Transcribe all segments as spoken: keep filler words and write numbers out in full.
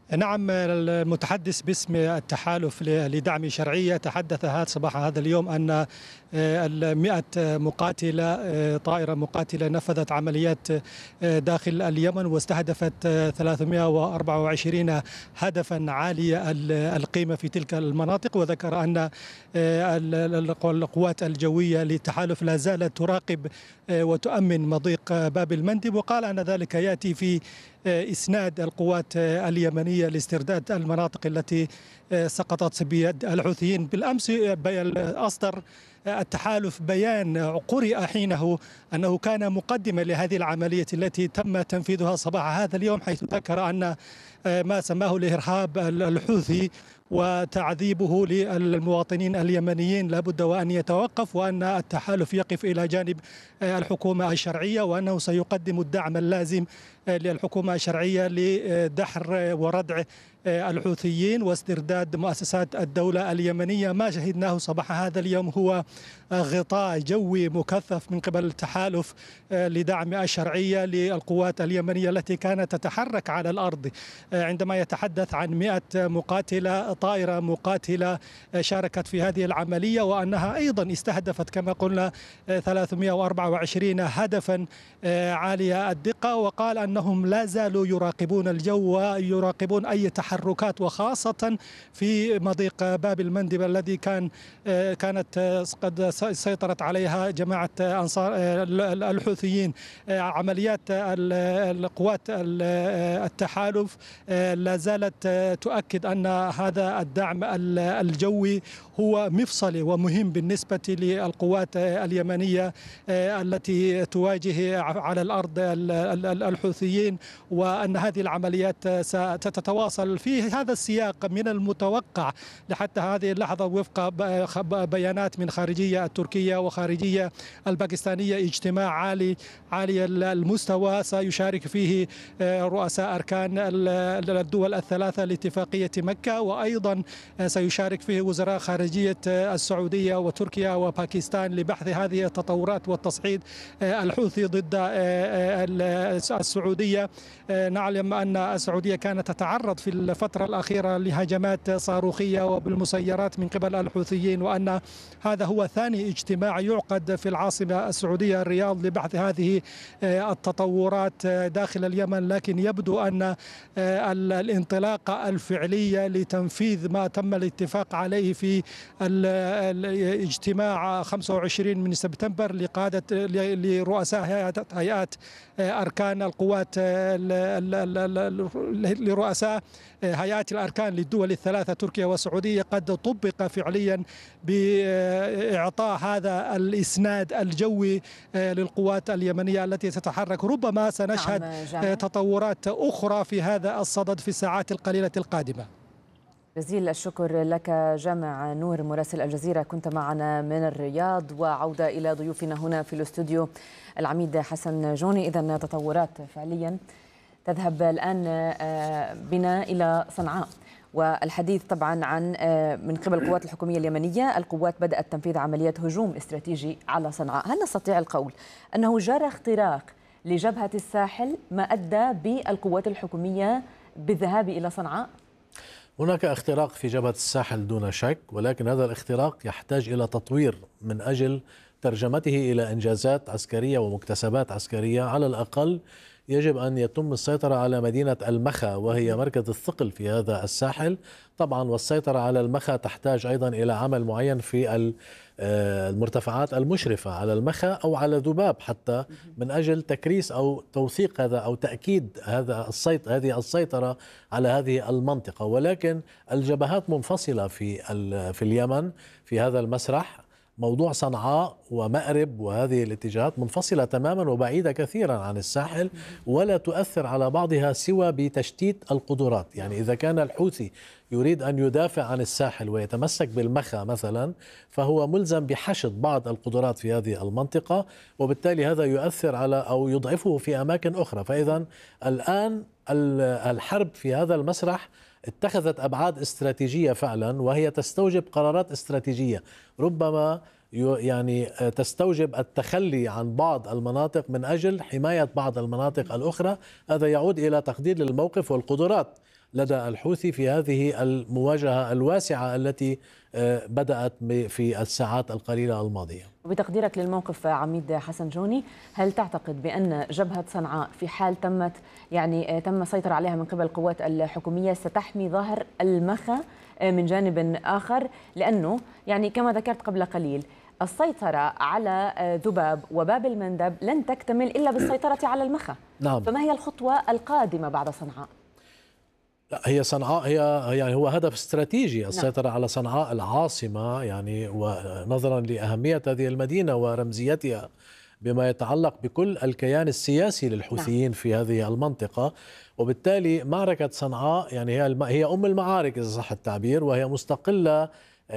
نعم، المتحدث باسم التحالف لدعم شرعية تحدث هذا صباح هذا اليوم أن المئة مقاتلة طائرة مقاتلة نفذت عمليات داخل اليمن واستهدفت ثلاثمئة وأربعة وعشرين هدفا عالي القيمة في تلك المناطق. وذكر أن القوات الجوية للتحالف لا زالت تراقب وتؤمن مضيق باب المندب، وقال أن ذلك يأتي في إسناد القوات اليمنية لاسترداد المناطق التي سقطت بيد الحوثيين. بالأمس أصدر التحالف بيان قرئ حينه أنه كان مقدمة لهذه العملية التي تم تنفيذها صباح هذا اليوم، حيث ذكر أن ما سماه الإرهاب الحوثي وتعذيبه للمواطنين اليمنيين لابد وأن يتوقف، وأن التحالف يقف إلى جانب الحكومة الشرعية، وأنه سيقدم الدعم اللازم للحكومة الشرعية لدحر وردع الحوثيين واسترداد مؤسسات الدولة اليمنية. ما شهدناه صباح هذا اليوم هو غطاء جوي مكثف من قبل التحالف لدعم الشرعية للقوات اليمنية التي كانت تتحرك على الأرض. عندما يتحدث عن مئة مقاتلة طائرة مقاتلة شاركت في هذه العملية، وأنها أيضا استهدفت كما قلنا ثلاثمئة وأربعة وعشرين هدفا عالية الدقة، وقال أنهم لا زالوا يراقبون الجو ويراقبون أي تحركات، وخاصة في مضيق باب المندب الذي كان كانت قد سيطرت عليها جماعة أنصار الحوثيين. عمليات القوات التحالف لا زالت تؤكد أن هذا الدعم الجوي هو مفصلي ومهم بالنسبة للقوات اليمنية التي تواجه على الأرض الحوثيين، وأن هذه العمليات ستتواصل في هذا السياق. من المتوقع لحتى هذه اللحظة وفق بيانات من خارجية التركية وخارجية الباكستانية اجتماع عالي عالي المستوى سيشارك فيه رؤساء أركان الدول الثلاثة لاتفاقية مكة، وأيضا سيشارك فيه وزراء خارجية السعودية وتركيا وباكستان لبحث هذه التطورات والتصعيد الحوثي ضد السعودية. نعلم أن السعودية كانت تتعرض في الفترة الأخيرة لهجمات صاروخية وبالمسيرات من قبل الحوثيين، وأن هذا هو ثاني اجتماع يعقد في العاصمة السعودية الرياض لبحث هذه التطورات داخل اليمن. لكن يبدو أن الانطلاقة الفعلية لتنفيذ ما تم الاتفاق عليه في الاجتماع خمسة وعشرين من سبتمبر لقادة لرؤساء هيئات أركان القوات لرؤساء هيئات الأركان للدول الثلاثة تركيا والسعودية قد طبق فعليا بإعطاء هذا الإسناد الجوي للقوات اليمنية التي تتحرك. ربما سنشهد تطورات أخرى في هذا الصدد في الساعات القليلة القادمة. جزيل الشكر لك جامع نور مراسل الجزيرة، كنت معنا من الرياض. وعودة إلى ضيوفنا هنا في الاستوديو العميد حسن جوني. إذن تطورات فعليا تذهب الآن بنا إلى صنعاء، والحديث طبعا عن من قبل القوات الحكومية اليمنية. القوات بدأت تنفيذ عمليات هجوم استراتيجي على صنعاء. هل نستطيع القول أنه جرى اختراق لجبهة الساحل ما أدى بالقوات الحكومية بالذهاب إلى صنعاء؟ هناك اختراق في جبهة الساحل دون شك، ولكن هذا الاختراق يحتاج إلى تطوير من أجل ترجمته إلى إنجازات عسكرية ومكتسبات عسكرية. على الأقل يجب أن يتم السيطرة على مدينة المخا وهي مركز الثقل في هذا الساحل طبعا، والسيطرة على المخا تحتاج أيضا إلى عمل معين في المرتفعات المشرفة على المخا أو على ذباب حتى من أجل تكريس أو توثيق هذا أو تأكيد هذا السيط هذه السيطرة على هذه المنطقة. ولكن الجبهات منفصلة في في اليمن في هذا المسرح. موضوع صنعاء ومأرب وهذه الاتجاهات منفصلة تماما وبعيدة كثيرا عن الساحل، ولا تؤثر على بعضها سوى بتشتيت القدرات. يعني إذا كان الحوثي يريد أن يدافع عن الساحل ويتمسك بالمخا مثلا، فهو ملزم بحشد بعض القدرات في هذه المنطقة، وبالتالي هذا يؤثر على أو يضعفه في أماكن أخرى. فإذا الآن الحرب في هذا المسرح اتخذت أبعاد استراتيجية فعلا، وهي تستوجب قرارات استراتيجية ربما يعني تستوجب التخلي عن بعض المناطق من أجل حماية بعض المناطق الأخرى. هذا يعود إلى تقدير للموقف والقدرات لدى الحوثي في هذه المواجهة الواسعة التي بدأت في الساعات القليلة الماضية. بتقديرك للموقف عميد حسن جوني، هل تعتقد بأن جبهة صنعاء في حال تمت يعني تم السيطرة عليها من قبل القوات الحكومية ستحمي ظهر المخا من جانب آخر؟ لأنه يعني كما ذكرت قبل قليل السيطرة على ذباب وباب المندب لن تكتمل إلا بالسيطرة على المخا. نعم. فما هي الخطوة القادمة بعد صنعاء؟ لا، هي صنعاء هي يعني هو هدف استراتيجي السيطرة نعم. على صنعاء العاصمة، يعني ونظرا لأهمية هذه المدينة ورمزيتها بما يتعلق بكل الكيان السياسي للحوثيين نعم. في هذه المنطقة، وبالتالي معركة صنعاء يعني هي هي أم المعارك إذا صح التعبير، وهي مستقلة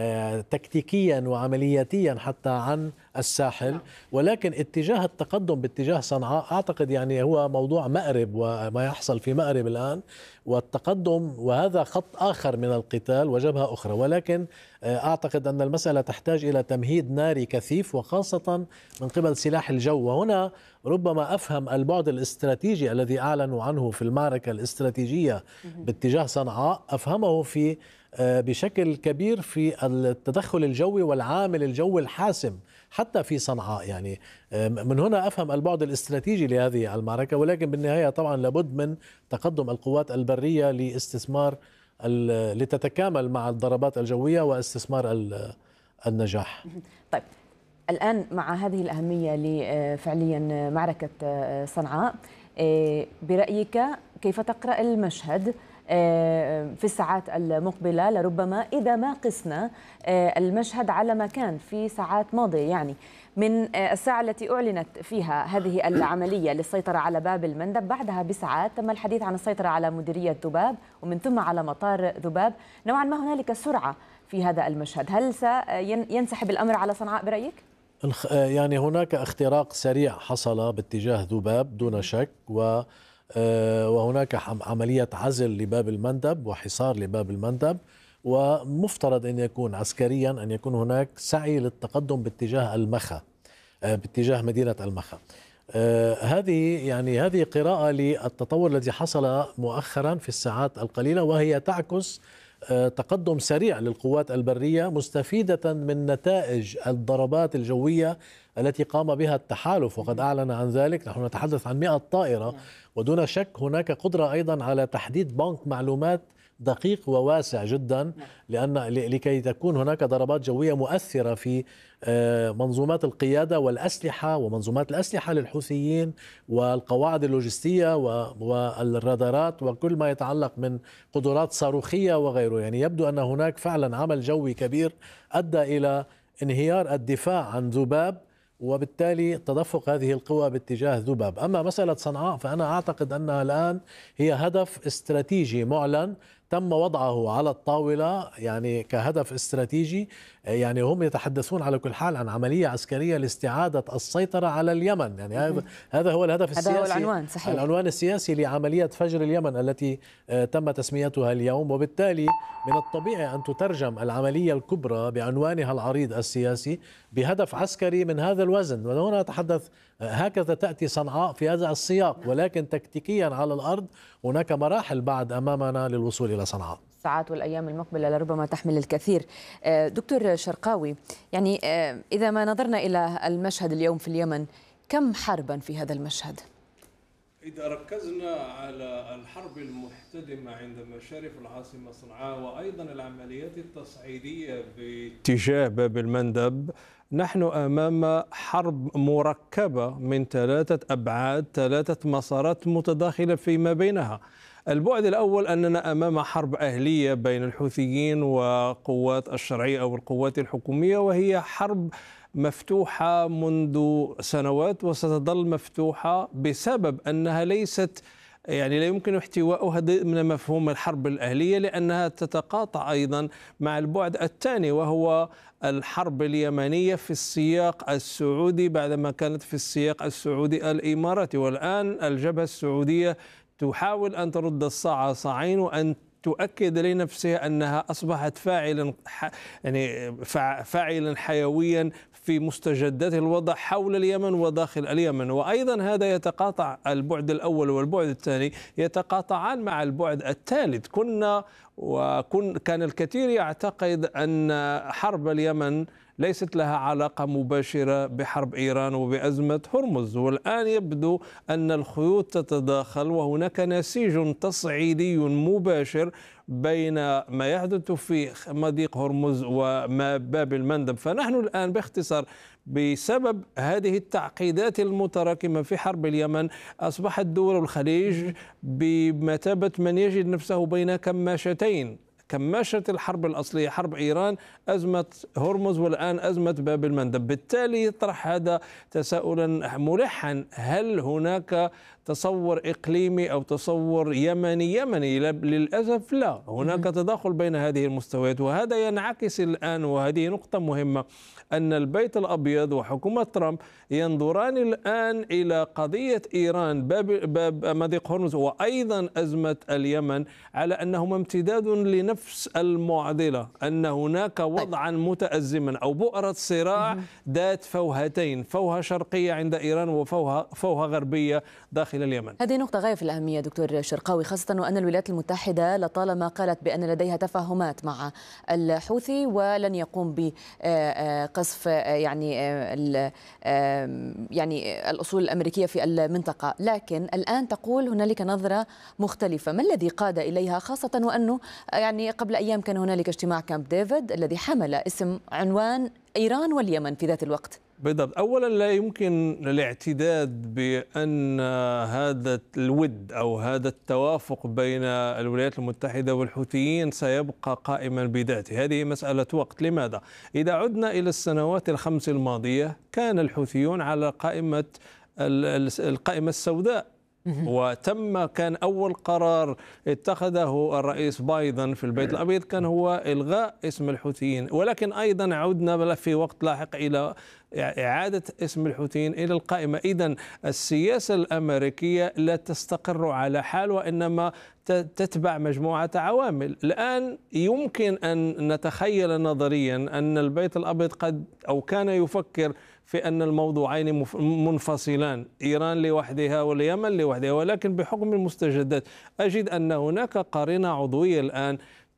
تكتيكيا وعملياتيا حتى عن الساحل، ولكن اتجاه التقدم باتجاه صنعاء أعتقد يعني هو موضوع مأرب وما يحصل في مأرب الآن، والتقدم وهذا خط آخر من القتال وجبهة أخرى، ولكن أعتقد أن المسألة تحتاج إلى تمهيد ناري كثيف وخاصة من قبل سلاح الجو. وهنا ربما أفهم البعد الاستراتيجي الذي أعلنوا عنه في المعركة الاستراتيجية باتجاه صنعاء، أفهمه في بشكل كبير في التدخل الجوي والعامل الجوي الحاسم حتى في صنعاء. يعني من هنا أفهم البعد الاستراتيجي لهذه المعركة، ولكن بالنهاية طبعا لابد من تقدم القوات البرية لاستثمار لتتكامل مع الضربات الجوية واستثمار النجاح. طيب الآن مع هذه الأهمية لفعليا معركة صنعاء، برأيك كيف تقرأ المشهد في الساعات المقبلة؟ لربما إذا ما قسنا المشهد على ما كان في ساعات ماضية، يعني من الساعة التي أعلنت فيها هذه العملية للسيطرة على باب المندب، بعدها بساعات تم الحديث عن السيطرة على مديرية ذباب ومن ثم على مطار ذباب. نوعا ما هنالك سرعة في هذا المشهد، هل سينسحب الأمر على صنعاء برأيك؟ يعني هناك اختراق سريع حصل باتجاه ذباب دون شك، و وهناك عملية عزل لباب المندب وحصار لباب المندب، ومفترض أن يكون عسكريا أن يكون هناك سعي للتقدم باتجاه المخا، باتجاه مدينة المخا. هذه يعني هذه قراءة للتطور الذي حصل مؤخرا في الساعات القليلة، وهي تعكس تقدم سريع للقوات البرية مستفيدة من نتائج الضربات الجوية التي قام بها التحالف، وقد أعلن عن ذلك. نحن نتحدث عن مئة طائرة، ودون شك هناك قدرة أيضا على تحديد بنك معلومات دقيق وواسع جدا، لأن لكي تكون هناك ضربات جوية مؤثرة في منظومات القيادة والأسلحة ومنظومات الأسلحة للحوثيين والقواعد اللوجستية والرادارات وكل ما يتعلق من قدرات صاروخية وغيره. يعني يبدو أن هناك فعلا عمل جوي كبير أدى إلى انهيار الدفاع عن ذباب، وبالتالي تدفق هذه القوى باتجاه ذباب. أما مسألة صنعاء فأنا أعتقد أنها الآن هي هدف استراتيجي معلن تم وضعه على الطاولة، يعني كهدف استراتيجي. يعني هم يتحدثون على كل حال عن عملية عسكرية لاستعادة السيطرة على اليمن، يعني هذا هذا هو الهدف السياسي، هذا هو العنوان صحيح. العنوان السياسي لعملية فجر اليمن التي تم تسميتها اليوم، وبالتالي من الطبيعي أن تترجم العملية الكبرى بعنوانها العريض السياسي بهدف عسكري من هذا الوزن. وهنا نتحدث هكذا تأتي صنعاء في هذا السياق، ولكن تكتيكيا على الأرض هناك مراحل بعد أمامنا للوصول إلى صنعاء. الساعات والأيام المقبلة لربما تحمل الكثير. دكتور شرقاوي، يعني إذا ما نظرنا إلى المشهد اليوم في اليمن، كم حربا في هذا المشهد؟ إذا ركزنا على الحرب المحتدمة عند مشارف العاصمة صنعاء وأيضا العمليات التصعيدية باتجاه باب المندب، نحن أمام حرب مركبة من ثلاثة أبعاد، ثلاثة مسارات متداخلة فيما بينها. البعد الأول أننا أمام حرب أهلية بين الحوثيين وقوات الشرعية أو القوات الحكومية، وهي حرب مفتوحة منذ سنوات وستظل مفتوحة بسبب أنها ليست يعني لا يمكن احتوائها ضمن مفهوم الحرب الأهلية، لأنها تتقاطع أيضا مع البعد الثاني وهو الحرب اليمنية في السياق السعودي بعدما كانت في السياق السعودي الإماراتي. والآن الجبهة السعودية تحاول أن ترد الصاع صاعين وأن تؤكد لنفسها أنها أصبحت فاعلا يعني فاعلا حيويا في مستجدات الوضع حول اليمن وداخل اليمن. وأيضا هذا يتقاطع، البعد الأول والبعد الثاني يتقاطعان مع البعد الثالث. كنا وكن كان الكثير يعتقد أن حرب اليمن ليست لها علاقة مباشرة بحرب إيران وبأزمة هرمز، والآن يبدو أن الخيوط تتداخل وهناك نسيج تصعيدي مباشر بين ما يحدث في مضيق هرمز وما باب المندب. فنحن الآن باختصار بسبب هذه التعقيدات المتراكمة في حرب اليمن أصبحت دول الخليج بمثابة من يجد نفسه بين كماشتين، كماشة الحرب الأصلية حرب إيران، أزمة هرمز، والآن أزمة باب المندب. بالتالي يطرح هذا تساؤلا ملحا: هل هناك تصور إقليمي أو تصور يمني يمني؟ للأسف لا، هناك تداخل بين هذه المستويات. وهذا ينعكس الآن، وهذه نقطة مهمة، أن البيت الأبيض وحكومة ترامب ينظران الآن إلى قضية إيران باب, باب مضيق هرمز وأيضا أزمة اليمن على أنهما امتداد لنفس المعضلة، أن هناك وضعا متأزما أو بؤرة صراع ذات فوهتين، فوهة شرقية عند إيران وفوهة فوهة غربية داخل اليمن. هذه نقطة غاية في الأهمية دكتور شرقاوي، خاصة وأن الولايات المتحدة لطالما قالت بأن لديها تفاهمات مع الحوثي ولن يقوم ب قصف يعني يعني الأصول الأمريكية في المنطقة، لكن الآن تقول هنالك نظرة مختلفة. ما الذي قاد إليها، خاصة وأنه يعني قبل أيام كان هنالك اجتماع كامب ديفيد الذي حمل اسم عنوان إيران واليمن في ذات الوقت؟ بالضبط. أولا لا يمكن الاعتداد بأن هذا الود أو هذا التوافق بين الولايات المتحدة والحوثيين سيبقى قائما بذاته، هذه مسألة وقت. لماذا؟ إذا عدنا إلى السنوات الخمس الماضية كان الحوثيون على قائمة القائمة السوداء، وتم كان أول قرار اتخذه الرئيس بايدن في البيت الأبيض كان هو إلغاء اسم الحوثيين، ولكن أيضا عدنا في وقت لاحق إلى إعادة اسم الحوثيين إلى القائمة. إذن السياسة الأمريكية لا تستقر على حال وإنما تتبع مجموعة عوامل. الآن يمكن أن نتخيل نظريا أن البيت الأبيض قد أو كان يفكر في أن الموضوعين منفصلان، إيران لوحدها واليمن لوحدها، ولكن بحكم المستجدات أجد أن هناك قرينة عضوية الآن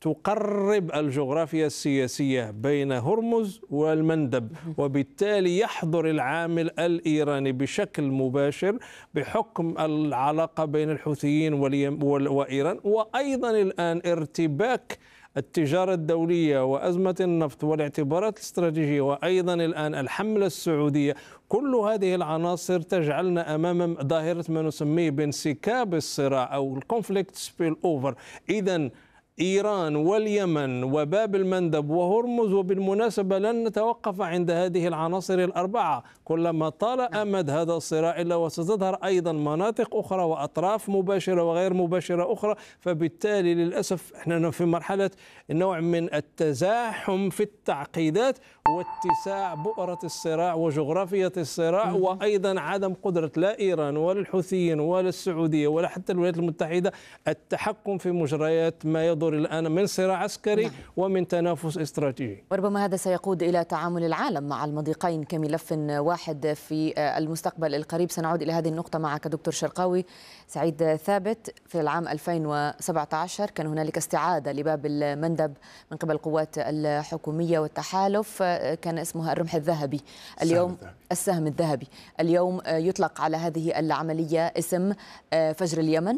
تقرب الجغرافيا السياسية بين هرمز والمندب، وبالتالي يحضر العامل الإيراني بشكل مباشر بحكم العلاقة بين الحوثيين وإيران، وأيضا الآن ارتباك التجارة الدولية وأزمة النفط والاعتبارات الاستراتيجية وأيضا الآن الحملة السعودية. كل هذه العناصر تجعلنا أمام ظاهرة ما نسميه بانسكاب الصراع أو الكونفليكت سبيل أوفر. إذن إيران واليمن وباب المندب وهرمز، وبالمناسبة لن نتوقف عند هذه العناصر الأربعة، كلما طال أمد هذا الصراع إلا وستظهر أيضا مناطق أخرى وأطراف مباشرة وغير مباشرة أخرى. فبالتالي للأسف احنا في مرحلة نوع من التزاحم في التعقيدات واتساع بؤرة الصراع وجغرافية الصراع، وأيضا عدم قدرة لا إيران ولا الحوثيين ولا السعودية ولا حتى الولايات المتحدة التحكم في مجريات ما يدور الآن من صراع عسكري ومن تنافس استراتيجي. وربما هذا سيقود إلى تعامل العالم مع المضيقين كملف واحد في المستقبل القريب. سنعود إلى هذه النقطة معك دكتور شرقاوي. سعيد ثابت، في العام ألفين وسبعة عشر كان هنالك استعادة لباب المندب من قبل القوات الحكومية والتحالف، كان اسمها الرمح الذهبي، اليوم السهم الذهبي. اليوم يطلق على هذه العملية اسم فجر اليمن.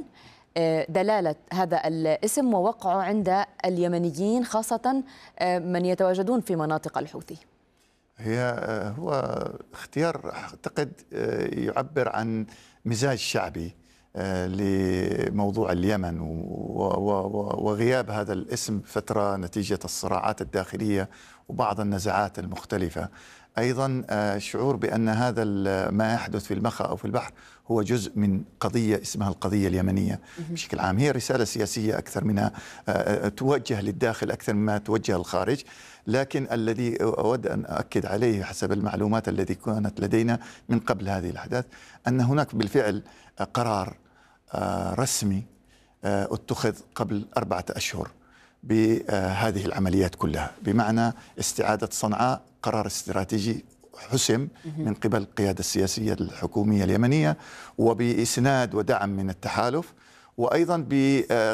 دلالة هذا الاسم ووقعه عند اليمنيين خاصة من يتواجدون في مناطق الحوثي؟ هي هو اختيار أعتقد يعبر عن مزاج شعبي لموضوع اليمن وغياب هذا الاسم فترة نتيجة الصراعات الداخلية وبعض النزاعات المختلفة. أيضا شعور بأن هذا ما يحدث في المخا أو في البحر هو جزء من قضية اسمها القضية اليمنية بشكل عام. هي رسالة سياسية أكثر منها توجه للداخل أكثر مما توجه للخارج. لكن الذي أود أن أؤكد عليه حسب المعلومات التي كانت لدينا من قبل هذه الأحداث أن هناك بالفعل قرار رسمي اتخذ قبل أربعة أشهر بهذه العمليات كلها، بمعنى استعادة صنعاء قرار استراتيجي حسم من قبل القيادة السياسية الحكومية اليمنية، وبإسناد ودعم من التحالف، وأيضا ب